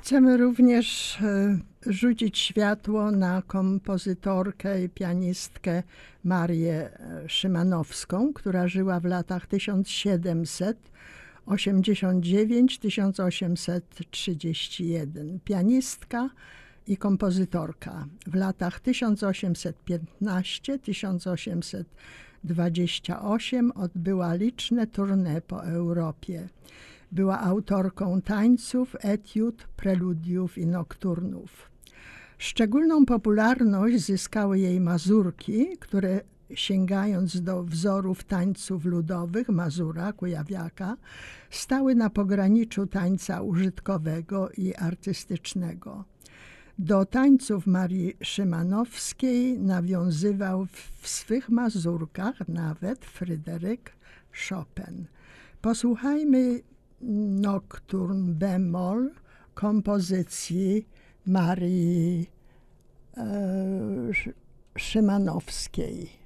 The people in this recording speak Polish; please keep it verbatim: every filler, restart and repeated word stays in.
Chcemy również rzucić światło na kompozytorkę i pianistkę Marię Szymanowską, która żyła w latach tysiąc siedemset osiemdziesiąt dziewięć do tysiąc osiemset trzydzieści jeden. Pianistka i kompozytorka. W latach tysiąc osiemset piętnaście do tysiąc osiemset dwadzieścia osiem odbyła liczne tournée po Europie. Była autorką tańców, etiud, preludiów i nokturnów. Szczególną popularność zyskały jej mazurki, które sięgając do wzorów tańców ludowych Mazura, Kujawiaka, stały na pograniczu tańca użytkowego i artystycznego. Do tańców Marii Szymanowskiej nawiązywał w swych mazurkach nawet Fryderyk Chopin. Posłuchajmy nokturn bemol kompozycji Marii e, Szymanowskiej.